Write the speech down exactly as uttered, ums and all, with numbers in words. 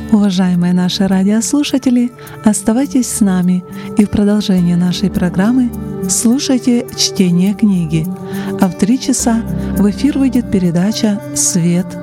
Уважаемые наши радиослушатели, оставайтесь с нами и в продолжении нашей программы слушайте чтение книги. А в три часа в эфир выйдет передача «Свет